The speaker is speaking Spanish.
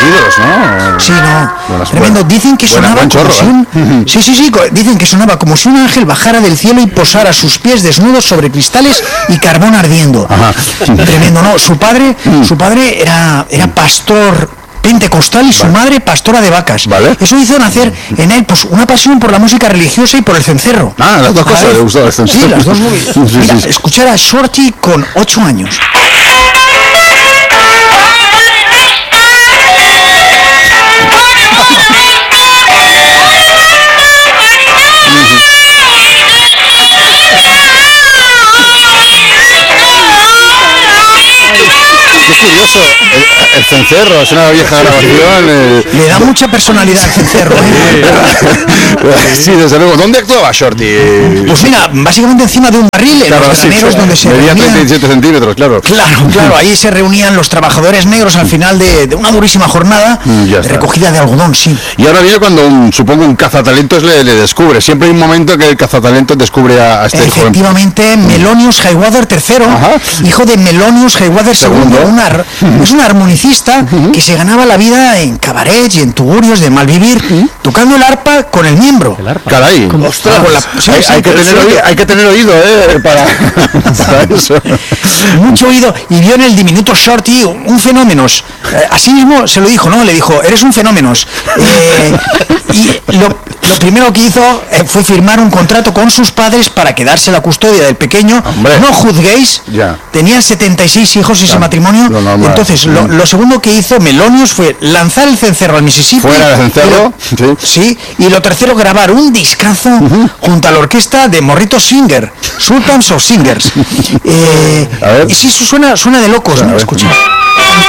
ídolos, ¿no? Sí, no, tremendo. Dicen que sonaba como si un... Sí, dicen que sonaba como si un ángel bajara del cielo y posara sus pies desnudos sobre cristales y carbón ardiendo. Ajá. Tremendo, ¿no? Su padre era pastor pentecostal y su madre pastora de vacas. Vale. Eso hizo nacer en él pues una pasión por la música religiosa y por el cencerro. Las dos cosas le gustó el cencerro. Sí, las dos. Mira, escuchar a Shorty con 8 años. Qué curioso, el cencerro, es una vieja grabación. Le da mucha personalidad al cencerro, ¿eh? Sí, desde luego. ¿Dónde actuaba Shorty? Pues mira, básicamente encima de un barril, en los graneros donde se medía reunían... 37 centímetros, claro. Claro, ahí se reunían los trabajadores negros al final de una durísima jornada recogida de algodón, sí. Y ahora viene cuando, supongo, un cazatalentos le descubre. Siempre hay un momento que el cazatalentos descubre a este joven. Efectivamente, Melonius Highwater III, hijo de Melonius Highwater II, es un armonicista que se ganaba la vida en cabarets y en tugurios de malvivir, tocando el arpa con el miembro. Caray, ostras, hay que tener oído, para eso. Mucho oído, y vio en el diminuto Shorty un fenómeno. Así mismo se lo dijo, ¿no? Le dijo, eres un fenómeno. Y lo primero que hizo fue firmar un contrato con sus padres para quedarse la custodia del pequeño. Hombre. No juzguéis, tenían 76 hijos ese matrimonio. Entonces lo segundo que hizo Melonius fue lanzar el cencerro al Mississippi. Fuera del cencerro. Sí, y lo tercero, grabar un discazo junto a la orquesta de Morrito Singer, Sultans of Singers. Y sí, suena de locos, ¿no? Escucha.